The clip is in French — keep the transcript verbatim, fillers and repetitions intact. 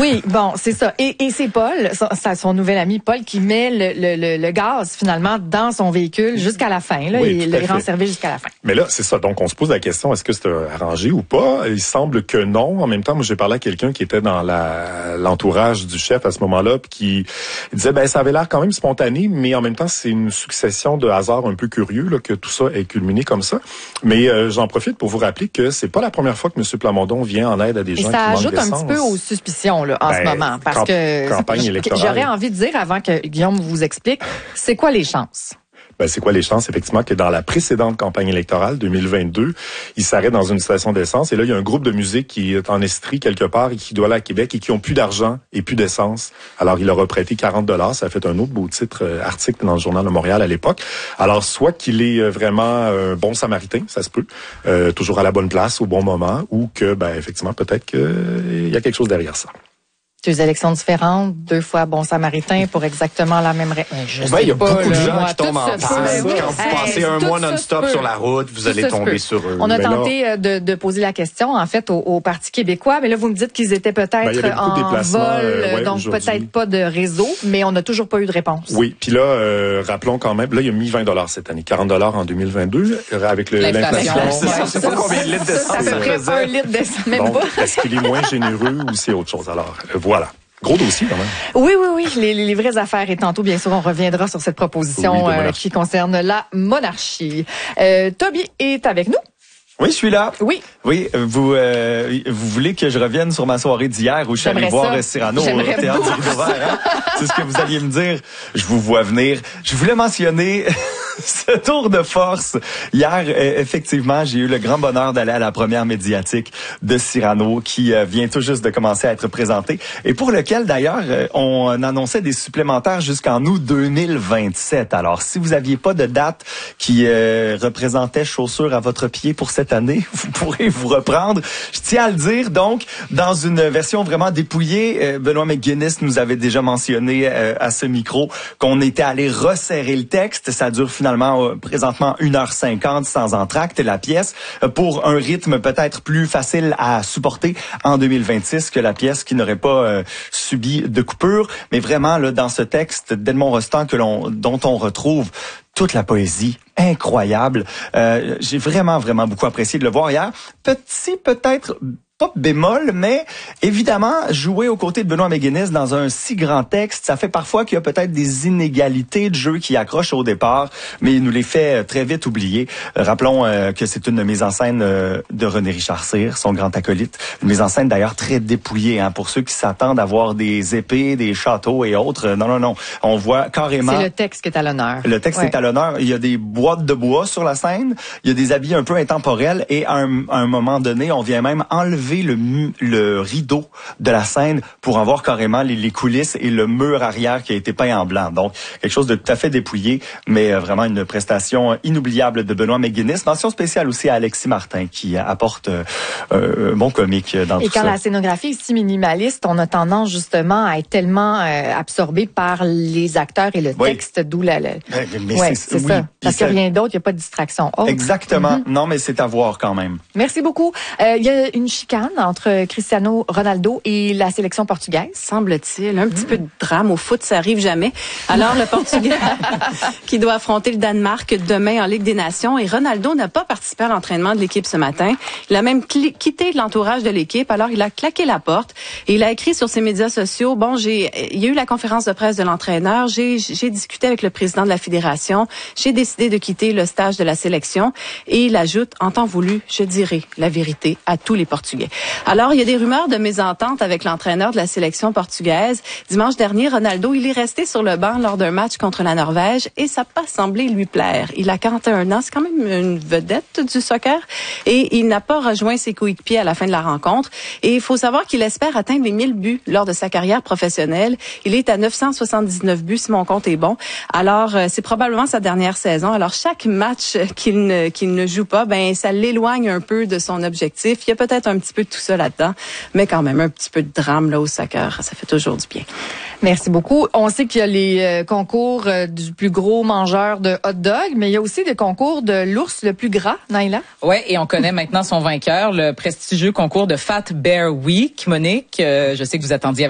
Oui, bon, c'est ça. Et, et c'est Paul, son, son nouvel ami Paul, qui met le, le, le, le gaz finalement dans son véhicule jusqu'à la fin. Là, oui, il le rend service jusqu'à la fin. Mais là, c'est ça. Donc, on se pose la question, est-ce que c'est arrangé ou pas? Il semble que non. En même temps, moi, j'ai parlé à quelqu'un qui était dans la, l'entourage du chef à ce moment-là, puis qui disait, ben, ça avait l'air quand même spontané, mais en même temps, c'est une succession de hasards un peu curieux, là, que tout ça est culminé comme ça. Mais euh, j'en profite pour vous rappeler que c'est pas la première fois que M. Plamondon vient en aide à des Et gens ça qui manquent ajoute d'essence. un petit peu aux suspicions là, en ben, ce moment. Parce camp- que campagne électorale. J'aurais envie de dire, avant que Guillaume vous explique, c'est quoi les chances? Ben, c'est quoi les chances, effectivement, que dans la précédente campagne électorale, deux mille vingt-deux, il s'arrête dans une station d'essence et là, il y a un groupe de musique qui est en Estrie quelque part et qui doit aller à Québec et qui ont plus d'argent et plus d'essence. Alors, il leur a prêté quarante dollars. Ça a fait un autre beau titre, euh, article dans le Journal de Montréal à l'époque. Alors, soit qu'il est vraiment un bon samaritain, ça se peut, euh, toujours à la bonne place au bon moment, ou que, ben, effectivement, peut-être qu'il euh, y a quelque chose derrière ça. Deux élections différentes, deux fois bon samaritain pour exactement la même raison. Ben, il y a pas, beaucoup de là, gens moi, qui tombent en tout se panne. peut. Quand vous Hey, passez un tout mois ça se non-stop peut. sur la route, vous Tout allez ça se tomber peut. sur eux. On a Mais tenté là, de, de poser la question, en fait, au, au Parti québécois, mais là, vous me dites qu'ils étaient peut-être Ben, il y avait beaucoup de en déplacements, vol, euh, ouais, donc aujourd'hui. peut-être pas de réseau, mais on n'a toujours pas eu de réponse. Oui, puis là, euh, rappelons quand même, là, il a mis vingt dollars cette année, quarante dollars en deux mille vingt-deux, avec le, L'inflation. l'inflation. C'est ça, c'est pas combien de litres d'essence C'est à ça peu près faisait. un litre d'essence, même Bon, pas. est-ce qu'il est moins généreux ou c'est autre chose? Alors, euh, voilà. Gros dossier, quand même. Oui, oui, oui, les, les vraies affaires. Et tantôt, bien sûr, on reviendra sur cette proposition Oui, de euh, monarchie. qui concerne la monarchie. Euh, Toby est avec nous. Oui, je suis là. Oui. Oui, vous euh, vous voulez que je revienne sur ma soirée d'hier où je suis allé J'aimerais voir ça. Cyrano au J'aimerais Théâtre du beaucoup. Rideau Vert. Hein? C'est ce que vous alliez me dire. Je vous vois venir. Je voulais mentionner ce tour de force. Hier, euh, effectivement, j'ai eu le grand bonheur d'aller à la première médiatique de Cyrano qui euh, vient tout juste de commencer à être présentée et pour lequel, d'ailleurs, euh, on annonçait des supplémentaires jusqu'en août deux mille vingt-sept. Alors, si vous aviez pas de date qui euh, représentait chaussures à votre pied pour cette année, vous pourrez vous reprendre. Je tiens à le dire, donc, dans une version vraiment dépouillée, euh, Benoît McGuinness nous avait déjà mentionné euh, à ce micro qu'on était allé resserrer le texte. Ça dure finalement euh, présentement une heure cinquante sans entracte, la pièce, euh, pour un rythme peut-être plus facile à supporter en deux mille vingt-six que la pièce qui n'aurait pas euh, subi de coupure. Mais vraiment, là, dans ce texte d'Edmond Rostand que l'on, dont on retrouve toute la poésie incroyable. Euh, j'ai vraiment, vraiment beaucoup apprécié de le voir hier. Petit, peut-être, pas bémol, mais évidemment, jouer aux côtés de Benoît McGuinness dans un si grand texte, ça fait parfois qu'il y a peut-être des inégalités de jeu qui accrochent au départ, mais il nous les fait très vite oublier. Euh, rappelons euh, que c'est une mise en scène euh, de René Richard Cyr, son grand acolyte. Une mise en scène d'ailleurs très dépouillée, hein, pour ceux qui s'attendent à voir des épées, des châteaux et autres. Euh, non, non, non. On voit carrément... C'est le texte qui est à l'honneur. Le texte Ouais. est à l'honneur. Il y a des boîtes de bois sur la scène. Il y a des habits un peu intemporels. Et à un, à un moment donné, on vient même enlever le, mu- le rideau de la scène pour en voir carrément les, les coulisses et le mur arrière qui a été peint en blanc. Donc, quelque chose de tout à fait dépouillé, mais euh, vraiment une prestation inoubliable de Benoît McGuinness. Mention spéciale aussi à Alexis Martin qui apporte euh, euh, un bon comique dans Et tout quand ça. la scénographie est si minimaliste, on a tendance justement à être tellement euh, absorbé par les acteurs et le Oui. texte, d'où la... la... Mais, mais Ouais, c'est c'est oui, ça. puis Parce qu'il ça- n'y a rien d'autre, il n'y a pas de distraction autre. Exactement. Mhm. Non, mais c'est à voir quand même. Merci beaucoup. Euh, Il y a une chicane entre Cristiano Ronaldo et la sélection portugaise. Semble-t-il, un petit peu de drame au foot, ça arrive jamais. Alors le Portugal qui doit affronter le Danemark demain en Ligue des Nations et Ronaldo n'a pas participé à l'entraînement de l'équipe ce matin. Il a même cli- quitté l'entourage de l'équipe. Alors il a claqué la porte et il a écrit sur ses médias sociaux. Bon, j'ai, il y a eu la conférence de presse de l'entraîneur. J'ai, j'ai discuté avec le président de la fédération. J'ai décidé de quitter le stage de la sélection et il ajoute en temps voulu, je dirai la vérité à tous les Portugais. Alors il y a des rumeurs de mésentente avec l'entraîneur de la sélection portugaise. Dimanche dernier, Ronaldo, il est resté sur le banc lors d'un match contre la Norvège et ça n'a pas semblé lui plaire. Il a quarante et un ans, c'est quand même une vedette du soccer et il n'a pas rejoint ses coéquipiers à la fin de la rencontre. Et il faut savoir qu'il espère atteindre les mille buts lors de sa carrière professionnelle. Il est à neuf cent soixante-dix-neuf buts si mon compte est bon. Alors, euh, c'est probablement sa dernière saison. Alors, chaque match qu'il ne, qu'il ne joue pas, ben ça l'éloigne un peu de son objectif. Il y a peut-être un petit peu de tout ça là-dedans, mais quand même un petit peu de drame là au soccer, ça fait toujours du bien. Merci beaucoup. On sait qu'il y a les euh, concours euh, du plus gros mangeur de hot dog, mais il y a aussi des concours de l'ours le plus gras, Naïla. Ouais, et on connaît maintenant son vainqueur, le prestigieux concours de Fat Bear Week. Monique, euh, je sais que vous attendiez avec